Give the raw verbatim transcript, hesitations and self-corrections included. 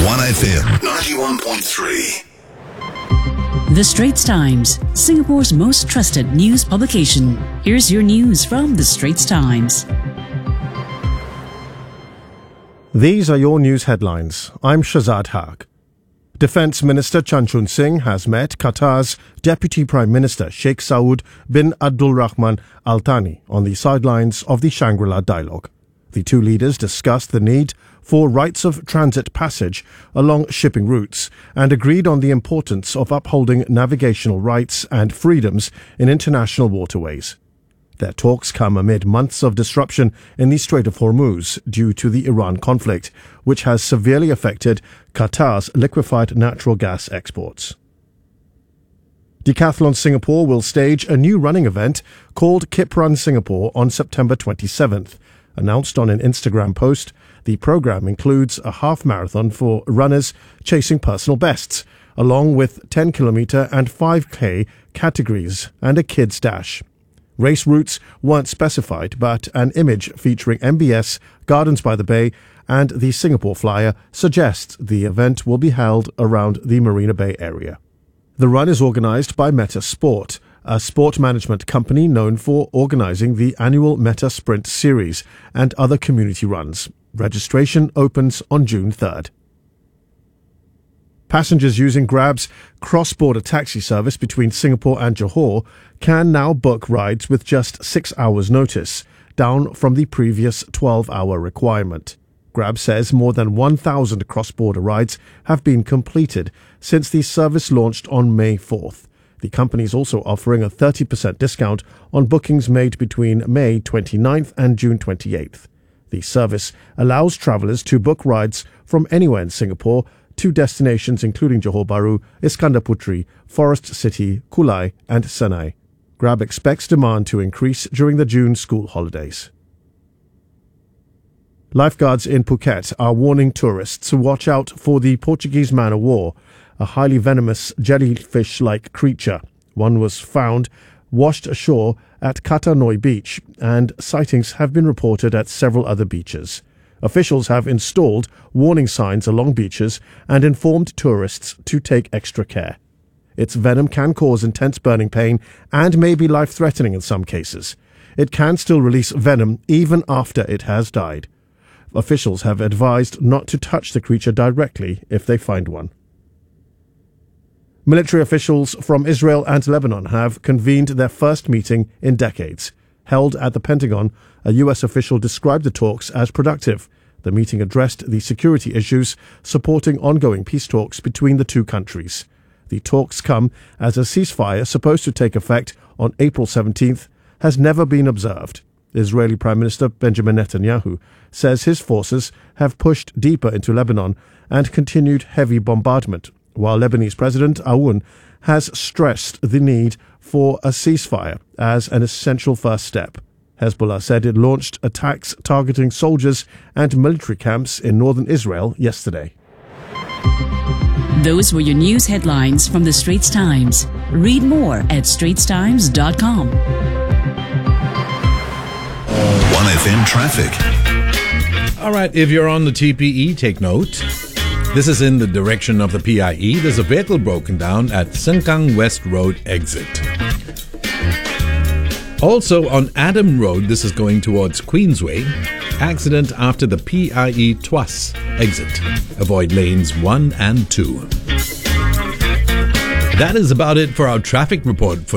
one F M ninety-one point three. The Straits Times, Singapore's most trusted news publication. Here's your news from The Straits Times. These are your news headlines. I'm Shazad Haq. Defence Minister Chan Chun Sing has met Qatar's Deputy Prime Minister Sheikh Saud bin Abdul Rahman Al Thani on the sidelines of the Shangri-La Dialogue. The two leaders discussed the need for rights of transit passage along shipping routes and agreed on the importance of upholding navigational rights and freedoms in international waterways. Their talks come amid months of disruption in the Strait of Hormuz due to the Iran conflict, which has severely affected Qatar's liquefied natural gas exports. Decathlon Singapore will stage a new running event called Kip Run Singapore on September twenty-seventh. Announced on an Instagram post, the program includes a half marathon for runners chasing personal bests, along with ten kilometre and five K categories and a kids dash. Race routes weren't specified, but an image featuring M B S, Gardens by the Bay and the Singapore Flyer suggests the event will be held around the Marina Bay area. The run is organised by Meta Sport, a sport management company known for organising the annual Meta Sprint series and other community runs. Registration opens on June third. Passengers using Grab's cross-border taxi service between Singapore and Johor can now book rides with just six hours' notice, down from the previous twelve-hour requirement. Grab says more than one thousand cross-border rides have been completed since the service launched on May fourth. The company is also offering a thirty percent discount on bookings made between May twenty-ninth and June twenty-eighth. The service allows travellers to book rides from anywhere in Singapore to destinations including Johor Bahru, Iskandar Puteri, Forest City, Kulai and Senai. Grab expects demand to increase during the June school holidays. Lifeguards in Phuket are warning tourists to watch out for the Portuguese man-o'-war, a highly venomous jellyfish-like creature. One was found washed ashore at Kata Noi Beach, and sightings have been reported at several other beaches. Officials have installed warning signs along beaches and informed tourists to take extra care. Its venom can cause intense burning pain and may be life-threatening in some cases. It can still release venom even after it has died. Officials have advised not to touch the creature directly if they find one. Military officials from Israel and Lebanon have convened their first meeting in decades. Held at the Pentagon, a U S official described the talks as productive. The meeting addressed the security issues supporting ongoing peace talks between the two countries. The talks come as a ceasefire supposed to take effect on April seventeenth has never been observed. Israeli Prime Minister Benjamin Netanyahu says his forces have pushed deeper into Lebanon and continued heavy bombardment, while Lebanese President Aoun has stressed the need for a ceasefire as an essential first step. Hezbollah said it launched attacks targeting soldiers and military camps in northern Israel yesterday. Those were your news headlines from The Straits Times. Read more at straits times dot com. one F M traffic. All right, if you're on the T P E, take note. This is in the direction of the P I E. There's a vehicle broken down at Sengkang West Road exit. Also on Adam Road, this is going towards Queensway. Accident after the P I E Tuas exit. Avoid lanes one and two. That is about it for our traffic report for